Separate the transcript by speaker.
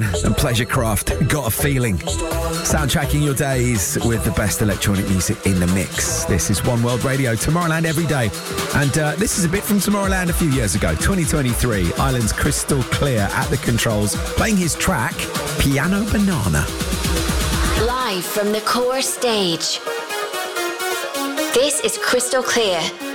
Speaker 1: And Pleasurecraft, Got a Feeling. Soundtracking your days with the best electronic music in the mix. This is One World Radio, Tomorrowland every day. And this is a bit from Tomorrowland a few years ago, 2023. Ireland's Crystal Clear at the controls, playing his track, Piano Banana.
Speaker 2: Live from the core stage. This is Crystal Clear.